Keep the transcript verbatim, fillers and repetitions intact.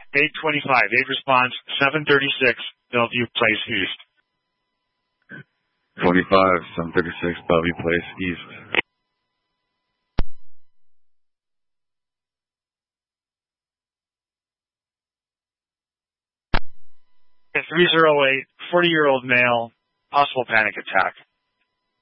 eight twenty-five, eight response, seven thirty-six, Bellevue Place East. twenty-five, seven thirty-six, Bellevue Place East. three oh eight, forty-year-old male, possible panic attack.